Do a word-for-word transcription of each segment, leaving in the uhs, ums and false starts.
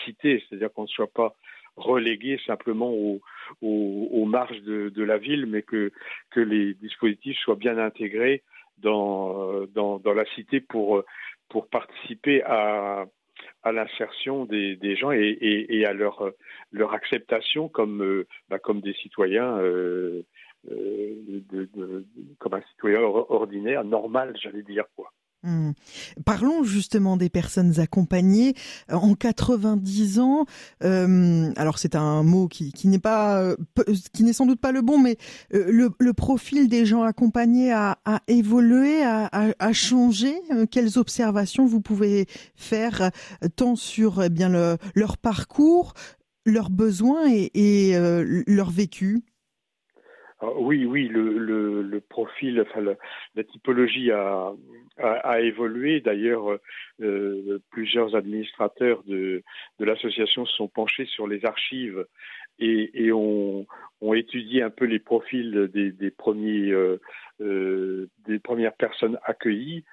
cité, c'est-à-dire qu'on ne soit pas relégué simplement aux, aux, aux marges de, de la ville, mais que, que les dispositifs soient bien intégrés dans, dans, dans la cité pour, pour participer à, à l'insertion des, des gens et, et, et à leur, leur acceptation comme, euh, bah, comme des citoyens, euh, euh, de, de, de, comme un citoyen ordinaire, normal, j'allais dire, quoi. Mmh. Parlons justement des personnes accompagnées. En quatre-vingt-dix ans, euh, alors c'est un mot qui, qui n'est pas, euh, qui n'est sans doute pas le bon, mais euh, le, le profil des gens accompagnés a, a évolué, a, a, a changé. Euh, quelles observations vous pouvez faire euh, tant sur eh bien le, leur parcours, leurs besoins et, et euh, leur vécu? Alors, oui, oui, le, le, le profil, enfin la, la typologie a, a, a évolué. D'ailleurs, euh, plusieurs administrateurs de, de l'association se sont penchés sur les archives et, et ont, ont étudié un peu les profils des, des premiers, euh, euh, des premières personnes accueillies.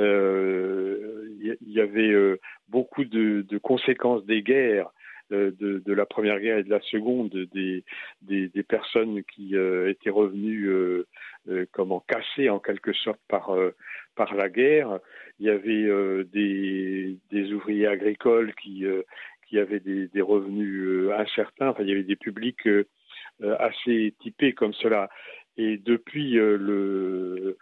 Euh, il y avait euh, beaucoup de, de conséquences des guerres. De, de la Première Guerre et de la Seconde, des, des, des personnes qui euh, étaient revenues euh, euh, comment cassées en quelque sorte par, euh, par la guerre. Il y avait euh, des, des ouvriers agricoles qui, euh, qui avaient des, des revenus euh, incertains. Enfin, il y avait des publics euh, assez typés comme cela. Et depuis, euh, le,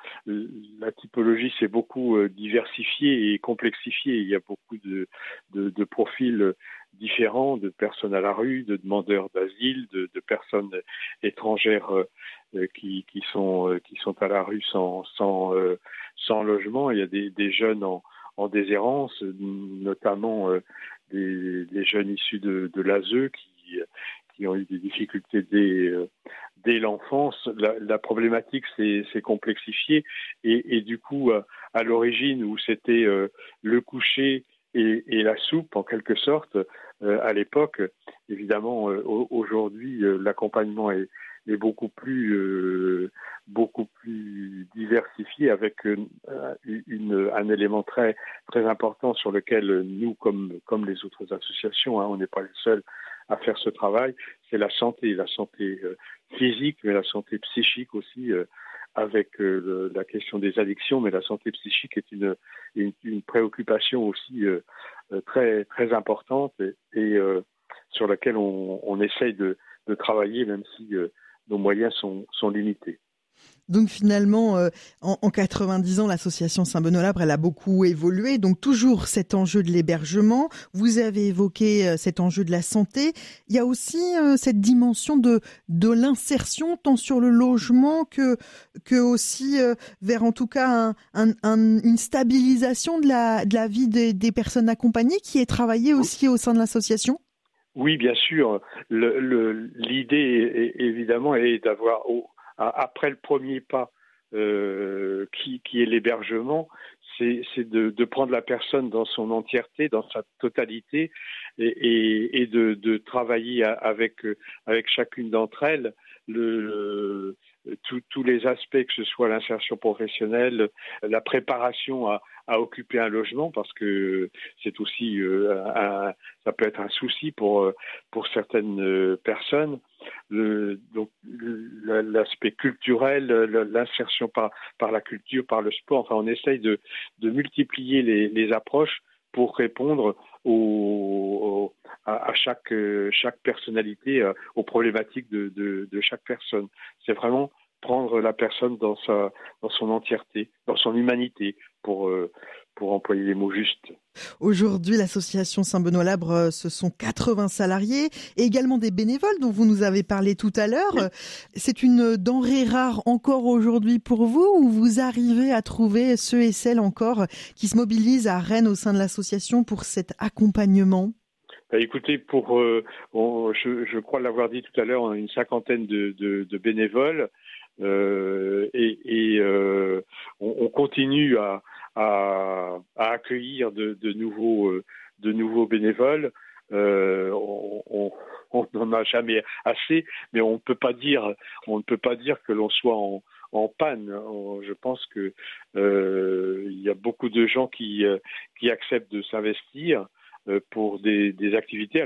la typologie s'est beaucoup euh, diversifiée et complexifiée. Il y a beaucoup de, de, de profils différents, de personnes à la rue, de demandeurs d'asile, de, de personnes étrangères euh, qui, qui, sont, euh, qui sont à la rue sans, sans, euh, sans logement. Il y a des, des jeunes en, en déshérence, notamment euh, des, des jeunes issus de, de l'A S E qui, qui ont eu des difficultés dès, euh, dès l'enfance. La, la problématique s'est, s'est complexifiée et, et du coup, à, à l'origine où c'était euh, le coucher et, et la soupe en quelque sorte, euh, à l'époque, évidemment, euh, aujourd'hui, euh, l'accompagnement est, est beaucoup plus, euh, beaucoup plus diversifié avec euh, une, un élément très, très important sur lequel nous, comme, comme les autres associations, hein, on n'est pas les seuls à faire ce travail, c'est la santé, la santé euh, physique, mais la santé psychique aussi, euh, avec euh, le, la question des addictions, mais la santé psychique est une, une, une préoccupation aussi euh, euh, très, très importante et, et euh, sur laquelle on, on essaye de, de travailler, même si euh, nos moyens sont, sont limités. Donc finalement, euh, en, en quatre-vingt-dix ans, l'association Saint-Benoît-Labre, elle a beaucoup évolué. Donc toujours cet enjeu de l'hébergement. Vous avez évoqué euh, cet enjeu de la santé. Il y a aussi euh, cette dimension de de l'insertion, tant sur le logement que que aussi euh, vers en tout cas un, un, un, une stabilisation de la de la vie des, des personnes accompagnées, qui est travaillée aussi au sein de l'association. Oui, bien sûr. Le, le, l'idée, est, évidemment, est d'avoir, au, après le premier pas, euh, qui, qui est l'hébergement, c'est, c'est de, de prendre la personne dans son entièreté, dans sa totalité, et, et, et de, de travailler avec, avec chacune d'entre elles le, le, tout, tous les aspects, que ce soit l'insertion professionnelle, la préparation à, à occuper un logement, parce que c'est aussi euh, un, ça peut être un souci pour pour certaines personnes. Le, donc l'aspect culturel, l'insertion par par la culture, par le sport. Enfin, on essaye de de multiplier les, les approches pour répondre aux, à, à chaque chaque personnalité, aux problématiques de de, de chaque personne. C'est vraiment prendre la personne dans sa dans son entièreté, dans son humanité, pour euh, pour employer les mots justes. Aujourd'hui, l'association Saint-Benoît-Labre, ce sont quatre-vingts salariés et également des bénévoles dont vous nous avez parlé tout à l'heure. Oui. C'est une denrée rare encore aujourd'hui pour vous, ou vous arrivez à trouver ceux et celles encore qui se mobilisent à Rennes au sein de l'association pour cet accompagnement? Bah, écoutez, pour euh, on, je, je crois l'avoir dit tout à l'heure, on a une cinquantaine de, de, de bénévoles euh, et, et euh, on, on continue à, à, à accueillir de, de nouveaux euh, de nouveaux bénévoles. Euh, on n'en a jamais assez, mais on peut pas dire on ne peut pas dire que l'on soit en en panne. Je pense que euh, il y a beaucoup de gens qui qui acceptent de s'investir. pour des, des activités.